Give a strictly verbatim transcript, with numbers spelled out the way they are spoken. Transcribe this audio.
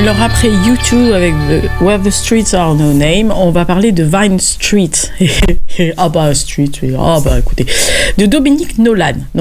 Alors après U deux avec the, Where the Streets Are No Name, on va parler de Vine Street. Ah bah Street, ah bah écoutez, de Dominique Nolan.